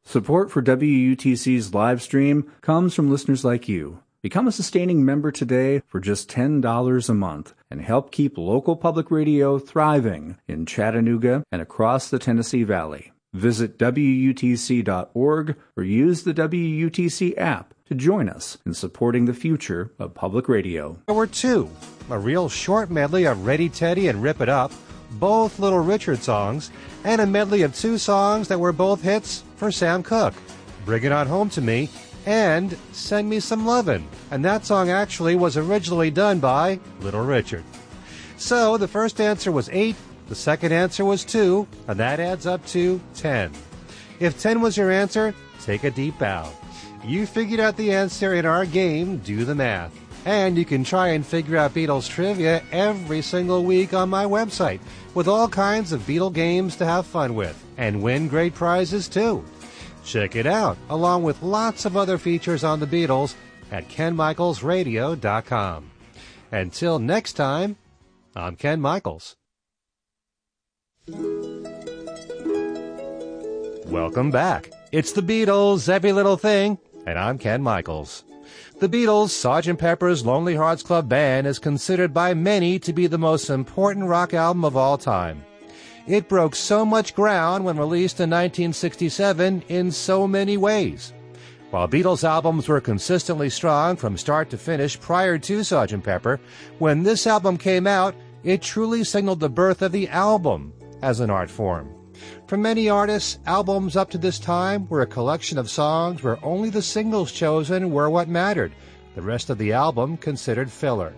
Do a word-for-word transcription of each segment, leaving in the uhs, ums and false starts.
Support for W U T C's live stream comes from listeners like you. Become a sustaining member today for just ten dollars a month and help keep local public radio thriving in Chattanooga and across the Tennessee Valley. Visit W U T C dot org or use the W U T C app to join us in supporting the future of public radio. There were two, a real short medley of Ready Teddy and Rip It Up, both Little Richard songs, and a medley of two songs that were both hits for Sam Cooke, Bring It On Home to Me and Send Me Some Lovin', and that song actually was originally done by Little Richard. So the first answer was eight, the second answer was two, and that adds up to ten. If ten was your answer, take a deep bow. You figured out the answer in our game, Do the Math. And you can try and figure out Beatles trivia every single week on my website, with all kinds of Beatle games to have fun with, and win great prizes too. Check it out, along with lots of other features on the Beatles at ken michaels radio dot com. Until next time, I'm Ken Michaels. Welcome back. It's the Beatles, Every Little Thing, and I'm Ken Michaels. The Beatles' Sergeant Pepper's Lonely Hearts Club Band is considered by many to be the most important rock album of all time. It broke so much ground when released in nineteen sixty-seven in so many ways. While Beatles albums were consistently strong from start to finish prior to Sergeant Pepper, when this album came out, it truly signaled the birth of the album as an art form. For many artists, albums up to this time were a collection of songs where only the singles chosen were what mattered, the rest of the album considered filler.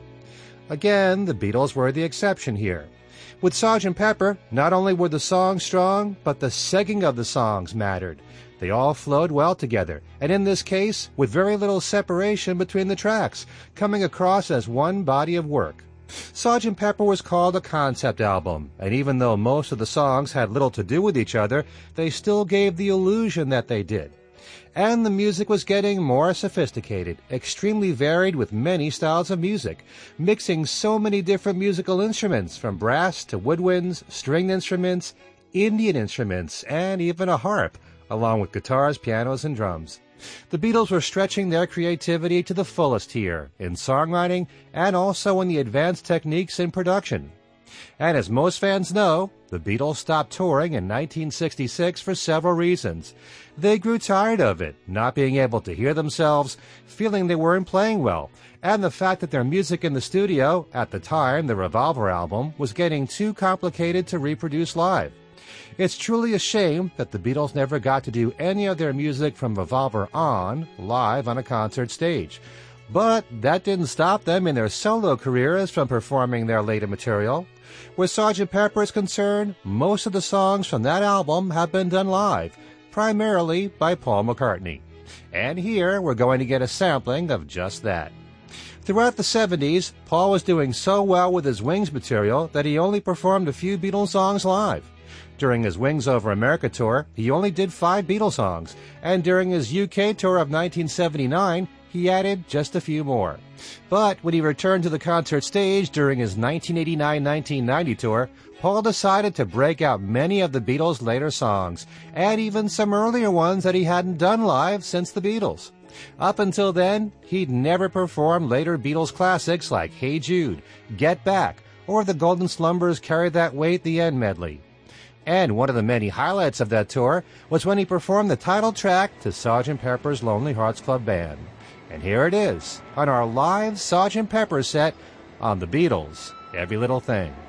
Again, the Beatles were the exception here. With Sergeant Pepper, not only were the songs strong, but the singing of the songs mattered. They all flowed well together, and in this case, with very little separation between the tracks, coming across as one body of work. Sergeant Pepper was called a concept album, and even though most of the songs had little to do with each other, they still gave the illusion that they did. And the music was getting more sophisticated, extremely varied with many styles of music, mixing so many different musical instruments from brass to woodwinds, stringed instruments, Indian instruments, and even a harp, along with guitars, pianos, and drums. The Beatles were stretching their creativity to the fullest here, in songwriting and also in the advanced techniques in production. And as most fans know, the Beatles stopped touring in nineteen sixty-six for several reasons. They grew tired of it, not being able to hear themselves, feeling they weren't playing well, and the fact that their music in the studio, at the time the Revolver album, was getting too complicated to reproduce live. It's truly a shame that the Beatles never got to do any of their music from Revolver on, live on a concert stage. But that didn't stop them in their solo careers from performing their later material. Where Sergeant Pepper is concerned, most of the songs from that album have been done live, primarily by Paul McCartney. And here we're going to get a sampling of just that. Throughout the seventies, Paul was doing so well with his Wings material that he only performed a few Beatles songs live. During his Wings Over America tour, he only did five Beatles songs, and during his U K tour of nineteen seventy-nine, he added just a few more. But when he returned to the concert stage during his nineteen eighty-nine nineteen ninety tour, Paul decided to break out many of the Beatles' later songs, and even some earlier ones that he hadn't done live since the Beatles. Up until then, he'd never performed later Beatles classics like Hey Jude, Get Back, or The Golden Slumbers Carry That Weight the End medley. And one of the many highlights of that tour was when he performed the title track to Sergeant Pepper's Lonely Hearts Club Band. And here it is, on our live Sergeant Pepper set on the Beatles' Every Little Thing.